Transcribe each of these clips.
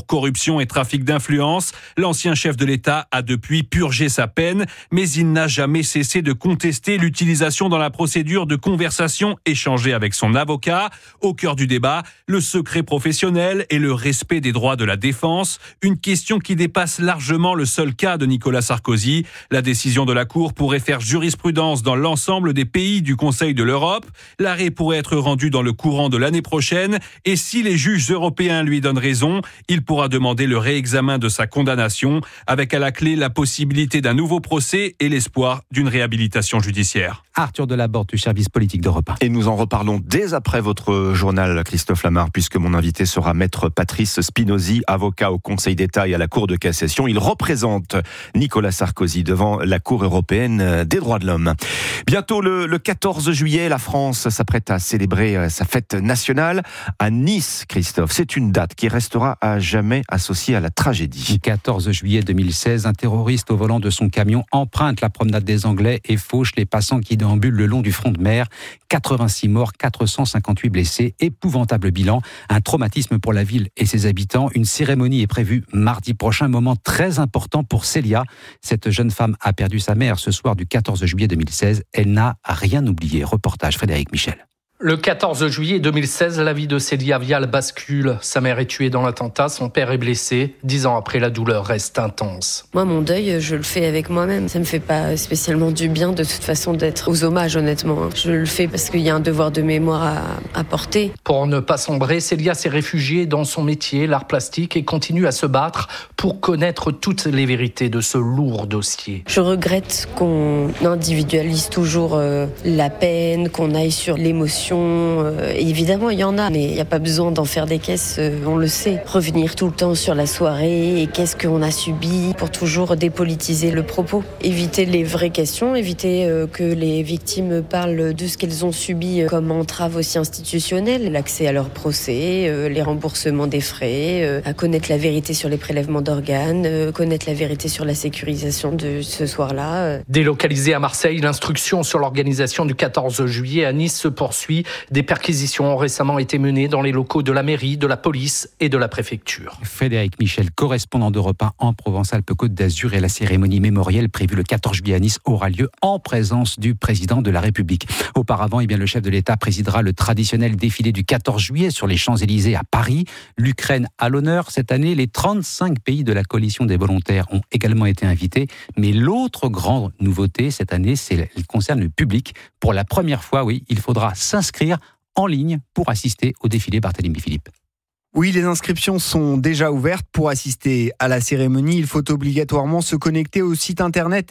pour corruption et trafic d'influence. L'ancien chef de l'État a depuis purgé sa peine, mais il n'a jamais cessé de contester l'utilisation dans la procédure de conversation échangée avec son avocat. Au cœur du débat, le secret professionnel et le respect des droits de la défense, une question qui dépasse largement le seul cas de Nicolas Sarkozy. La décision de la Cour pourrait faire jurisprudence dans l'ensemble des pays du Conseil de l'Europe. L'arrêt pourrait être rendu dans le courant de l'année prochaine et si les juges européens lui donnent raison, il pourra demander le réexamen de sa condamnation avec à la clé la possibilité d'un nouveau procès et l'espoir d'une réhabilitation judiciaire. Arthur Delaborde du service politique d'Europe 1. Et nous en reparlons dès après votre journal, Christophe Lamar, puisque mon invité sera maître Patrice Spinozzi, avocat au Conseil d'État et à la Cour de cassation. Il représente Nicolas Sarkozy devant la Cour européenne des droits de l'homme. Bientôt le 14 juillet, la France s'apprête à célébrer sa fête nationale à Nice, Christophe. C'est une date qui restera à jamais associée à la tragédie. Le 14 juillet 2016, un terroriste au volant de son camion emprunte la promenade des Anglais et fauche les passants qui déambulent le long du front de mer. 86 morts, 458 blessés. Épouvantable bilan, un traumatisme pour la ville et ses habitants. Une cérémonie est prévue mardi prochain, moment très important pour Célia. Cette jeune femme a perdu sa mère ce soir du 14 juillet 2016. Elle n'a rien oublié. Reportage Frédéric Michel. Le 14 juillet 2016, la vie de Célia Vial bascule. Sa mère est tuée dans l'attentat, son père est blessé. 10 ans après, la douleur reste intense. Moi, mon deuil, je le fais avec moi-même. Ça me fait pas spécialement du bien, de toute façon, d'être aux hommages, honnêtement. Je le fais parce qu'il y a un devoir de mémoire à porter. Pour ne pas sombrer, Célia s'est réfugiée dans son métier, l'art plastique, et continue à se battre pour connaître toutes les vérités de ce lourd dossier. Je regrette qu'on individualise toujours la peine, qu'on aille sur l'émotion. Évidemment, il y en a, mais il n'y a pas besoin d'en faire des caisses, on le sait. Revenir tout le temps sur la soirée et qu'est-ce qu'on a subi pour toujours dépolitiser le propos. Éviter les vraies questions, éviter que les victimes parlent de ce qu'elles ont subi comme entrave aussi institutionnelle, l'accès à leur procès, les remboursements des frais, à connaître la vérité sur les prélèvements d'organes, connaître la vérité sur la sécurisation de ce soir-là. Délocalisée à Marseille, l'instruction sur l'organisation du 14 juillet à Nice se poursuit. Des perquisitions ont récemment été menées dans les locaux de la mairie, de la police et de la préfecture. Frédéric Michel, correspondant d'Europe 1 en Provence-Alpes-Côte d'Azur, et la cérémonie mémorielle prévue le 14 juillet à Nice aura lieu en présence du président de la République. Auparavant, le chef de l'État présidera le traditionnel défilé du 14 juillet sur les Champs-Élysées à Paris. L'Ukraine à l'honneur cette année. Les 35 pays de la coalition des volontaires ont également été invités. Mais l'autre grande nouveauté cette année, elle concerne le public. Pour la première fois, il faudra s'inscrire en ligne pour assister au défilé. Barthélémy Philippe. Oui, les inscriptions sont déjà ouvertes. Pour assister à la cérémonie, il faut obligatoirement se connecter au site internet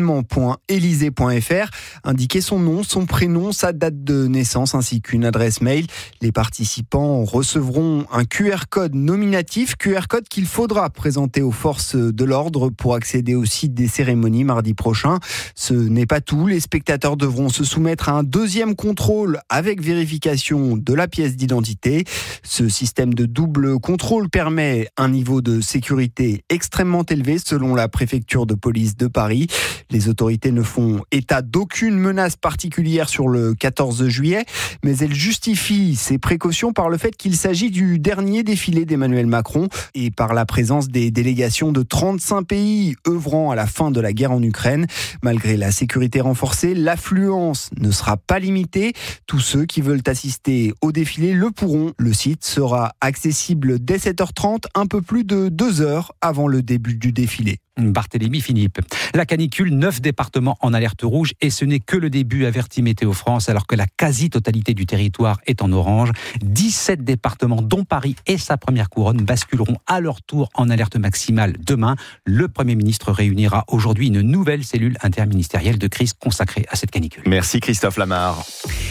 événement.élysée.fr, indiquer son nom, son prénom, sa date de naissance ainsi qu'une adresse mail. Les participants recevront un QR code nominatif, QR code qu'il faudra présenter aux forces de l'ordre pour accéder au site des cérémonies mardi prochain. Ce n'est pas tout, les spectateurs devront se soumettre à un deuxième contrôle avec vérification de la pièce d'identité. Ce système de double contrôle permet un niveau de sécurité extrêmement élevé selon la préfecture de police de Paris. Les autorités ne font état d'aucune menace particulière sur le 14 juillet, mais elles justifient ces précautions par le fait qu'il s'agit du dernier défilé d'Emmanuel Macron et par la présence des délégations de 35 pays œuvrant à la fin de la guerre en Ukraine. Malgré la sécurité renforcée, l'affluence ne sera pas limitée. Tous ceux qui veulent assister au défilé le pourront. Le site sera accessible dès 7h30, un peu plus de 2 heures avant le début du défilé. Barthélémy Philippe. La canicule, 9 départements en alerte rouge et ce n'est que le début, avertit Météo France, alors que la quasi-totalité du territoire est en orange. 17 départements, dont Paris et sa première couronne, basculeront à leur tour en alerte maximale demain. Le Premier ministre réunira aujourd'hui une nouvelle cellule interministérielle de crise consacrée à cette canicule. Merci Christophe Lamar.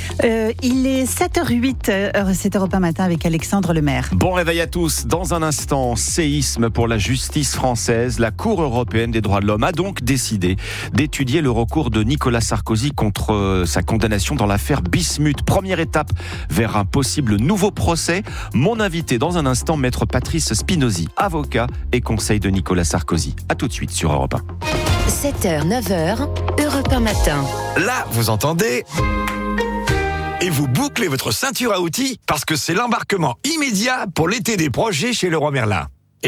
Il est 7h08, c'est Europe 1 matin avec Alexandre Lemaire. Bon réveil à tous. Dans un instant, séisme pour la justice française. La Cour européenne des droits de l'homme a donc décidé d'étudier le recours de Nicolas Sarkozy contre sa condamnation dans l'affaire Bismuth. Première étape vers un possible nouveau procès. Mon invité dans un instant, maître Patrice Spinozzi, avocat et conseil de Nicolas Sarkozy. À tout de suite sur Europe 1. 7h, 9h, Europe 1 matin. Là, vous entendez ? Et vous bouclez votre ceinture à outils parce que c'est l'embarquement immédiat pour l'été des projets chez Leroy Merlin.